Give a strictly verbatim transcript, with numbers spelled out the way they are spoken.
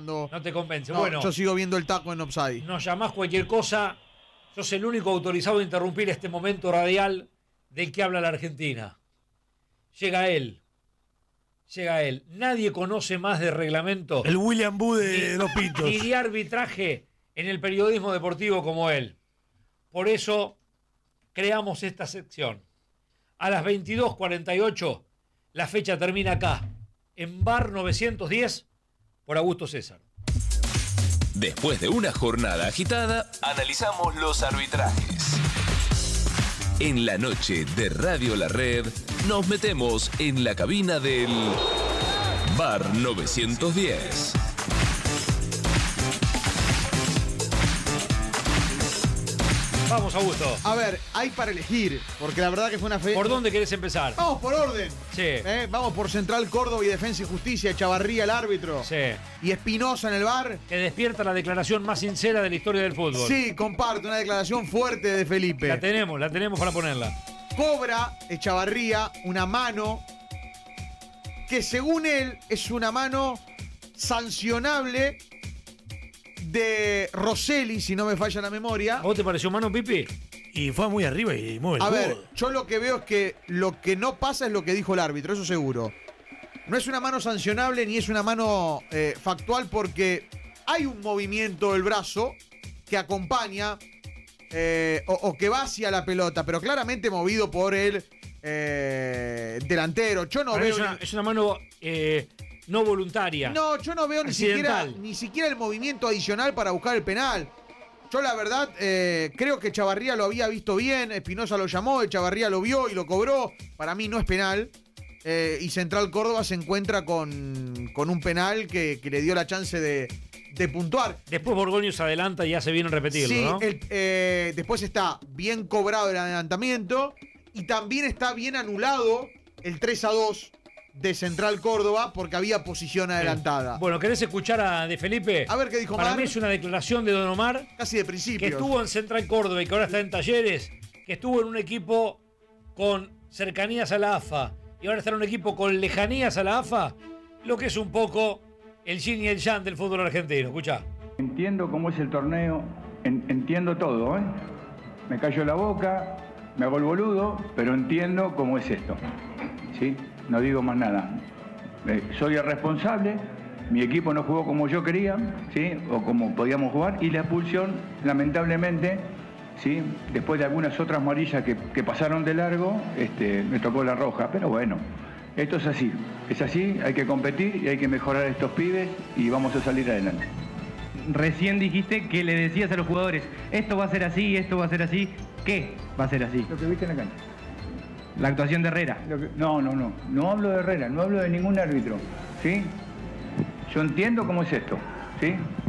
cuando... No te convence. No, bueno, yo sigo viendo el taco en offside. nos llamás cualquier cosa. Sos el único autorizado a interrumpir este momento radial del que habla la Argentina. Llega él. Llega él. Nadie conoce más de reglamento. El William Boo de ni, Dos Pintos. Ni de arbitraje en el periodismo deportivo como él. Por eso creamos esta sección. A las veintidós cuarenta y ocho, la fecha termina acá, en Bar novecientos diez, por Augusto César. Después de una jornada agitada, analizamos los arbitrajes. En la noche de Radio La Red, nos metemos en la cabina del Bar novecientos diez. Vamos, Augusto. A ver, hay para elegir, porque la verdad que fue una fe... ¿Por dónde querés empezar? Vamos por orden. Sí. ¿Eh? Vamos por Central Córdoba y Defensa y Justicia, Echavarría el árbitro. Sí. Y Espinosa en el bar. Que despierta la declaración más sincera de la historia del fútbol. Sí, comparto una declaración fuerte de Felipe. La tenemos, la tenemos para ponerla. Cobra Echavarría una mano que según él es una mano sancionable de Rosselli, si no me falla la memoria. ¿A vos te pareció mano, Pipi? Y fue muy arriba y muy A veludo. ver, yo lo que veo es que lo que no pasa es lo que dijo el árbitro, eso seguro. No es una mano sancionable ni es una mano eh, factual porque hay un movimiento del brazo que acompaña eh, o, o que va hacia la pelota, pero claramente movido por el eh, delantero. Yo no Para veo... mí es, una, es una mano eh, no voluntaria. No, yo no veo ni siquiera, Accidental. ni siquiera el movimiento adicional para buscar el penal. Yo la verdad eh, creo que Echavarría lo había visto bien, Espinosa lo llamó, Echavarría lo vio y lo cobró. Para mí no es penal. Eh, y Central Córdoba se encuentra con, con un penal que, que le dio la chance de, de puntuar. Después Borgoño se adelanta y hace bien en repetirlo, Sí, ¿no? el, eh, después está bien cobrado el adelantamiento y también está bien anulado el tres a dos de Central Córdoba porque había posición adelantada. Bueno, ¿querés escuchar a De Felipe? A ver qué dijo Para Mar. mí es una declaración de Don Omar, Casi de que principio. estuvo en Central Córdoba y que ahora está en Talleres, que estuvo en un equipo con cercanías a la A F A y ahora está en un equipo con lejanías a la A F A, lo que es un poco el yin y el yang del fútbol argentino. Escuchá. Entiendo cómo es el torneo, en- entiendo todo, ¿eh? Me cayó la boca, me hago el boludo, pero entiendo cómo es esto, ¿sí? No digo más nada. Eh, soy el responsable, mi equipo no jugó como yo quería, ¿sí? O como podíamos jugar, y la expulsión, lamentablemente, ¿sí? Después de algunas otras amarillas que, que pasaron de largo, este, me tocó la roja, pero bueno, esto es así, es así, hay que competir y hay que mejorar a estos pibes y vamos a salir adelante. Recién dijiste que le decías a los jugadores, esto va a ser así, esto va a ser así. ¿Qué va a ser así? Lo que viste en la cancha. La actuación de Herrera. Lo que- no, no, no. No hablo de Herrera, no hablo de ningún árbitro. ¿Sí? Yo entiendo cómo es esto. ¿Sí?